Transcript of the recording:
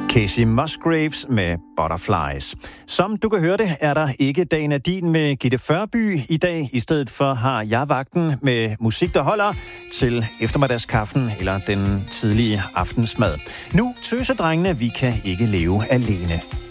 Kacey Musgraves med Butterflies. Som du kan høre det, er der ikke Dagen er din med Gitte Førby i dag. I stedet for har jeg vagten med musik, der holder til eftermiddagskaffen eller den tidlige aftensmad. Nu tøsedrengene, vi kan ikke leve alene.